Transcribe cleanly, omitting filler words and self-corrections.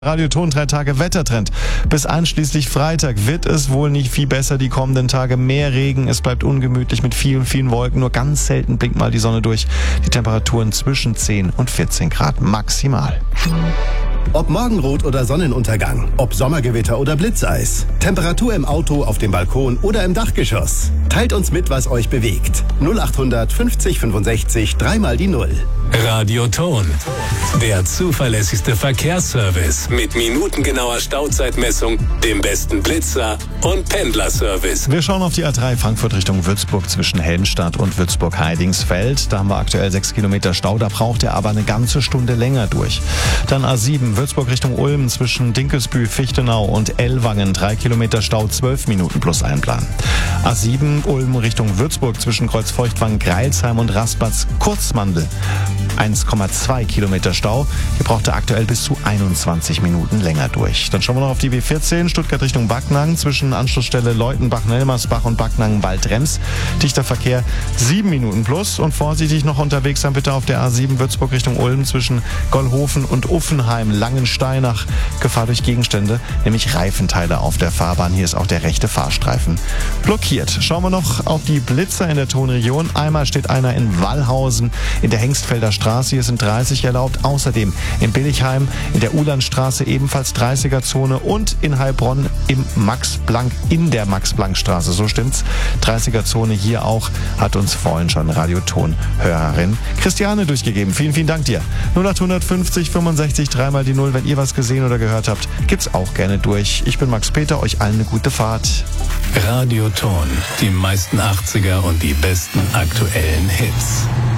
Radioton 3 Tage Wettertrend. Bis einschließlich Freitag wird es wohl nicht viel besser die kommenden Tage. Mehr Regen, es bleibt ungemütlich mit vielen Wolken. Nur ganz selten blinkt mal die Sonne durch. Die Temperaturen zwischen 10 und 14 Grad maximal. Ob Morgenrot oder Sonnenuntergang, ob Sommergewitter oder Blitzeis, Temperatur im Auto, auf dem Balkon oder im Dachgeschoss. Teilt uns mit, was euch bewegt. 0800 50 65 3 mal die 0. Radioton, der zuverlässigste Verkehrsservice mit minutengenauer Stauzeitmessung, dem besten Blitzer und Pendlerservice. Wir schauen auf die A3 Frankfurt Richtung Würzburg zwischen Helmstadt und Würzburg-Heidingsfeld. Da haben wir aktuell 6 Kilometer Stau, da braucht ihr aber eine ganze Stunde länger durch. Dann A7 Würzburg Richtung Ulm zwischen Dinkelsbühl, Fichtenau und Ellwangen. 3 Kilometer Stau, 12 Minuten plus einplanen. A7 Ulm Richtung Würzburg zwischen Kreuzfeuchtwangen, Greilsheim und Raspatz-Kurzmandel. 1,2 Kilometer Stau. Hier braucht er aktuell bis zu 21 Minuten länger durch. Dann schauen wir noch auf die B14 Stuttgart Richtung Backnang zwischen Anschlussstelle Leutenbach-Nelmersbach und Backnang-Waldrems. Dichter Verkehr 7 Minuten plus und vorsichtig noch unterwegs sein bitte auf der A7 Würzburg Richtung Ulm zwischen Gollhofen und Uffenheim, Langensteinach. Gefahr durch Gegenstände, nämlich Reifenteile auf der Fahrbahn. Hier ist auch der rechte Fahrstreifen blockiert. Schauen wir noch auf die Blitzer in der Tonregion. Einmal steht einer in Wallhausen in der Hengstfelder Straße. Hier sind 30 erlaubt. Außerdem in Billigheim in der Ulandstraße ebenfalls 30er-Zone und in Heilbronn in der Max-Planck-Straße. So stimmt's. 30er-Zone hier auch, hat uns vorhin schon Radioton-Hörerin Christiane durchgegeben. Vielen Dank dir. 0850 65 3 mal die 0. Wenn ihr was gesehen oder gehört habt, gibt's auch gerne durch. Ich bin Max Peter. Euch allen eine gute Fahrt. Radioton, die meisten 80er und die besten aktuellen Hits.